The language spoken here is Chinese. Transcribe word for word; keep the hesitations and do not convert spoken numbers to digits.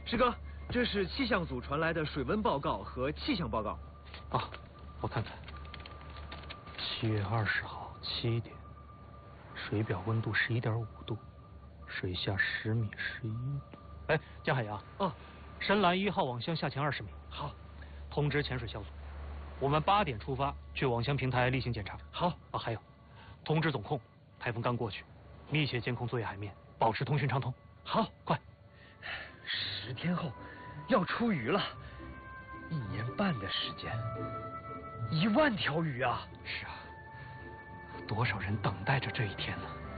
师哥，这是气象组传来的水温报告和气象报告。 啊，我看看。七月二十号七点，水表温度十一点五度，水下十米十一度。哎，江海洋。 哦。 深蓝一号网箱下潜二十米。 好。 通知潜水小组，我们八点出发去网箱平台例行检查。 好。 啊，还有，通知总控，台风刚过去，密切监控作业海面，保持通讯畅通。 好， 快。 十天后要出鱼了，一年半的时间，一万条鱼啊！ 是啊，多少人等待着这一天呢？